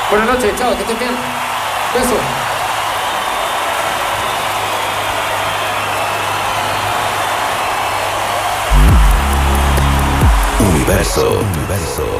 Buenas noches, chao, que estén bien. Beso. Universo.